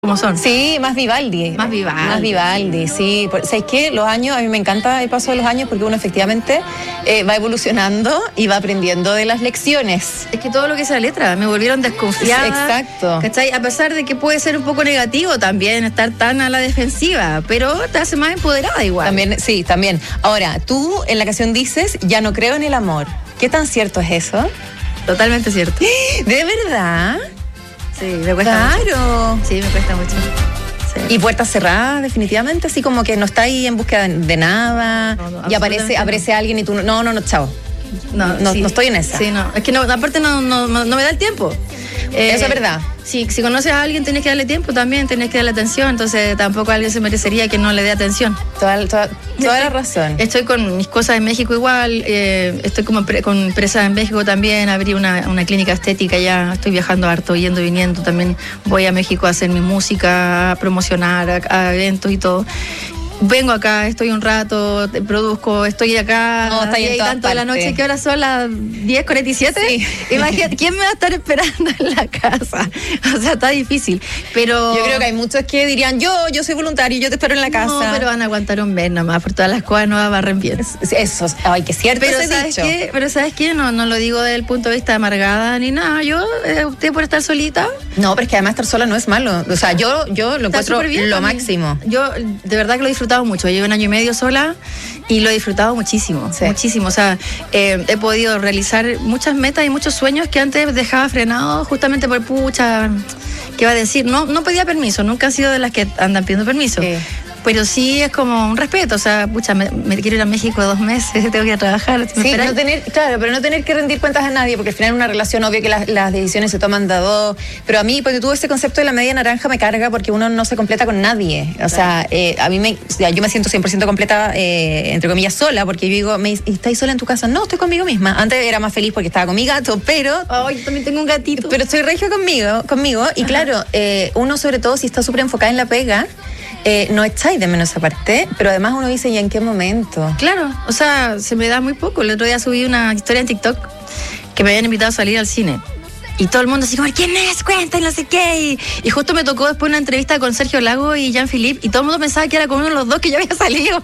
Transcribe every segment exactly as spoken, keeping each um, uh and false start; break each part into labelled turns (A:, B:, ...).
A: como son.
B: Sí, más Vivaldi.
A: Más Vivaldi.
B: Más Vivaldi, sí. ¿Sabes qué? Los años, a mí me encanta el paso de los años porque uno efectivamente eh, va evolucionando y va aprendiendo de las lecciones.
A: Es que todo lo que es la letra, me volvieron desconfiada.
B: Exacto.
A: ¿Cachai? A pesar de que puede ser un poco negativo también estar tan a la defensiva, pero te hace más empoderada igual.
B: También, sí, también. Ahora, tú en la canción dices, ya no creo en el amor. ¿Qué tan cierto es eso?
A: Totalmente cierto.
B: ¿De verdad?
A: Sí, me cuesta
B: Claro.
A: mucho. Sí, me cuesta mucho. Sí.
B: Y puertas cerradas, definitivamente, así como que no está ahí en búsqueda de nada,
A: No, no,
B: y aparece,
A: no.
B: aparece alguien y tú, no, no, no, chao.
A: No,
B: No,
A: sí.
B: no estoy en esa.
A: Sí, no. Es que no, aparte no, no, no, no me da el tiempo. Eh,
B: Eso es verdad.
A: Sí, si conoces a alguien tienes que darle tiempo también, tienes que darle atención, entonces tampoco alguien se merecería que no le dé atención.
B: Toda, toda, toda la razón.
A: Estoy con mis cosas en México igual, eh, estoy como pre- con empresas en México también, abrí una, una clínica estética ya, estoy viajando harto, yendo y viniendo, también voy a México a hacer mi música, a promocionar, a, a eventos y todo. Vengo acá, estoy un rato, te produzco, estoy acá
B: No, está ahí en
A: y
B: todas
A: tanto de la
B: partes.
A: noche, que ahora son las diez cuarenta y siete.
B: Sí.
A: Imagínate, ¿quién me va a estar esperando en la casa? O sea, está difícil, pero...
B: Yo creo que hay muchos que dirían, yo, yo soy voluntario, yo te espero en la casa.
A: No, pero van a aguantar un mes nomás, por todas las cosas nuevas barren bien.
B: Eso, ay, que cierto
A: Pero
B: ese
A: ¿sabes
B: dicho.
A: qué? Pero ¿sabes qué? No, no lo digo desde el punto de vista de amargada ni nada. Yo eh, opté por estar solita.
B: No, pero es que además estar sola no es malo. O sea, yo, yo lo
A: Está
B: encuentro
A: súper bien
B: lo
A: también.
B: máximo.
A: Yo de verdad que lo he disfrutado mucho. Llevo un año y medio sola y lo he disfrutado muchísimo.
B: Sí.
A: Muchísimo. O sea, eh, he podido realizar muchas metas y muchos sueños que antes dejaba frenados justamente por pucha. ¿Qué va a decir? No, no pedía permiso. Nunca he sido de las que andan pidiendo permiso.
B: Sí.
A: Pero sí es como un respeto, o sea, pucha, me, me quiero ir a México dos meses, tengo que ir a trabajar. ¿me
B: Sí,
A: esperáis?
B: no tener, claro, pero no tener que rendir cuentas a nadie, porque al final en una relación obvio que las, las decisiones se toman de a dos. Pero a mí, porque tú ese concepto de la media naranja me carga porque uno no se completa con nadie. O sea, eh, a mí me, o sea, yo me siento cien por ciento completa, eh, entre comillas, sola, porque yo digo, ¿me, ¿estáis sola en tu casa? No, estoy conmigo misma. Antes era más feliz porque estaba con mi gato, pero...
A: Ay, yo también tengo un gatito.
B: Pero estoy regio conmigo, conmigo y claro, eh, uno sobre todo si está súper enfocada en la pega, eh, no echáis de menos esa parte, pero además uno dice, ¿y en qué momento?
A: Claro, o sea, se me da muy poco. El otro día subí una historia en TikTok que me habían invitado a salir al cine. Y todo el mundo así como, ¿quién es? Cuenta y no sé qué. Y, y justo me tocó después una entrevista con Sergio Lago y Jean-Philippe y todo el mundo pensaba que era con uno de los dos que yo había salido.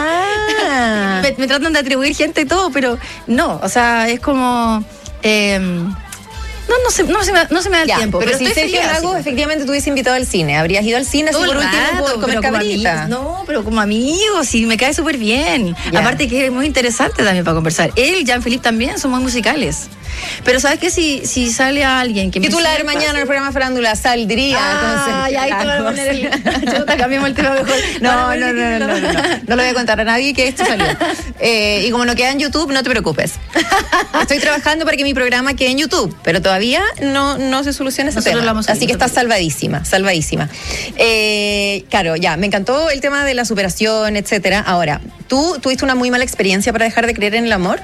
B: Ah,
A: me, me tratan de atribuir gente y todo, pero no, o sea, es como... Eh, no, no se, no, se me, no se me da el
B: ya,
A: tiempo.
B: pero,
A: Pero,
B: si
A: estoy
B: Sergio
A: feliz,
B: Lago
A: así.
B: efectivamente te hubiese invitado al cine, habrías ido al cine así
A: Todo
B: por
A: el
B: último
A: rato,
B: por comer
A: pero como
B: cabrita.
A: amigos, no, pero como amigos, y me cae súper bien.
B: Ya.
A: Aparte que es muy interesante también para conversar. Él y Jean-Philippe también son muy musicales. Pero ¿sabes qué? Si, si sale alguien que me
B: Titular
A: sigue
B: mañana en el
A: pase-
B: programa Farándula saldría
A: Ah,
B: con
A: ya, ahí te voy a poner el... Chuta, cambiamos el tema mejor.
B: No, no, no, no, no, no, no, no lo voy a contar a nadie que esto salió. Eh, y como no queda en YouTube, no te preocupes. Estoy trabajando para que mi programa quede en YouTube, pero todavía no, no se soluciona ese
A: Nosotros
B: tema.
A: lo vamos a
B: Así que
A: subir,
B: está salvadísima, salvadísima. Eh, claro, ya, me encantó el tema de la superación, etcétera. Ahora, ¿tú tuviste una muy mala experiencia para dejar de creer en el amor?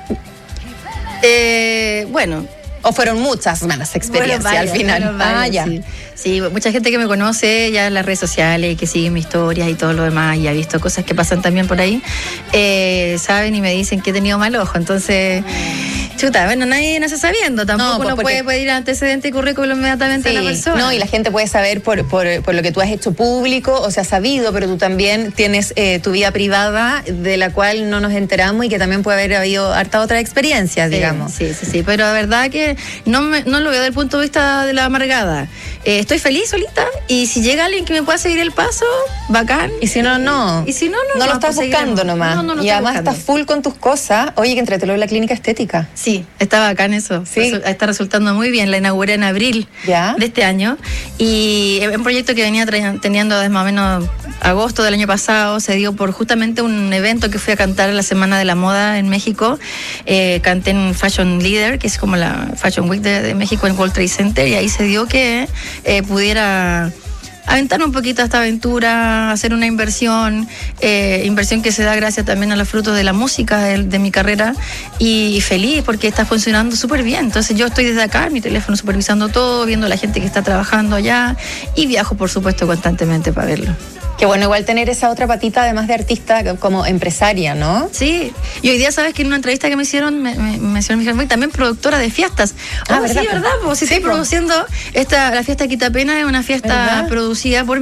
A: Eh, bueno...
B: ¿O fueron muchas malas experiencias
A: Bueno, varias,
B: al final?
A: fueron varias,
B: ah, ya.
A: Sí. Sí, mucha gente que me conoce ya en las redes sociales, que sigue mis historias y todo lo demás, y ha visto cosas que pasan también por ahí, eh, saben y me dicen que he tenido mal ojo. Entonces, chuta, bueno, nadie nace sabiendo, tampoco
B: No, pues
A: uno
B: porque-
A: puede pedir antecedente y currículum inmediatamente
B: Sí,
A: a la persona.
B: no, y la gente puede saber por, por, por lo que tú has hecho público, o sea, sabido, pero tú también tienes eh, tu vida privada de la cual no nos enteramos y que también puede haber habido harta otras experiencias,
A: Sí,
B: digamos.
A: Sí, sí, sí, pero la verdad que no, me, no lo veo desde el punto de vista de la amargada. Eh, estoy feliz solita y si llega alguien que me pueda seguir el paso, bacán.
B: Y si no, no.
A: Y si no, no.
B: No lo
A: no,
B: estás
A: pues
B: buscando
A: seguiremos.
B: nomás.
A: No, no, no
B: y
A: estoy
B: además
A: buscando.
B: estás full con tus cosas. Oye, que entretelo en la clínica estética.
A: Sí, está bacán eso.
B: Sí.
A: Resu- Está resultando muy bien. La inauguré en abril
B: Ya.
A: de este año. Y es un proyecto que venía tra- teniendo desde más o menos agosto del año pasado. Se dio por justamente un evento que fui a cantar en la Semana de la Moda en México. Eh, canté en Fashion Leader, que es como la Fashion Week de, de México en World Trade Center. Y ahí se dio que eh, pudiera aventar un poquito a esta aventura, hacer una inversión, eh, inversión que se da gracias también a los frutos de la música de, de mi carrera, y feliz porque está funcionando súper bien. Entonces yo estoy desde acá, en mi teléfono, supervisando todo, viendo a la gente que está trabajando allá, y viajo por supuesto constantemente para verlo.
B: Qué bueno, igual tener esa otra patita, además de artista, como empresaria, ¿no?
A: Sí, y hoy día, ¿sabes que en una entrevista que me hicieron, me, me, me mencionaron, me dijeron, "Uy, también productora de fiestas"?
B: Ah,
A: Oh,
B: ¿verdad,
A: sí,
B: po?
A: ¿verdad? Pues sí,
B: Sí,
A: estoy
B: po.
A: produciendo esta, la fiesta Quitapena, es una fiesta
B: ¿Verdad?
A: producida por